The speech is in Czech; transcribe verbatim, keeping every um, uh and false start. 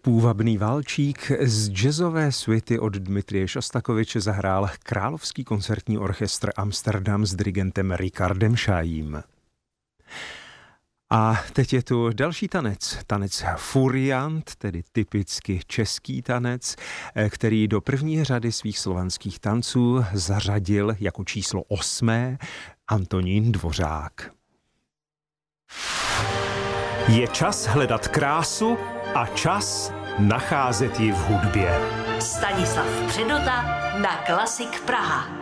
Půvabný valčík z jazzové suity od Dmitrije Šostakoviče zahrál Královský koncertní orchestr Amsterdam s dirigentem Richardem Šájím. A teď je tu další tanec, tanec furiant, tedy typicky český tanec, který do první řady svých slovanských tanců zařadil jako číslo osmé Antonín Dvořák. Je čas hledat krásu a čas nacházet ji v hudbě. Stanislav Předota na Klasik Praha.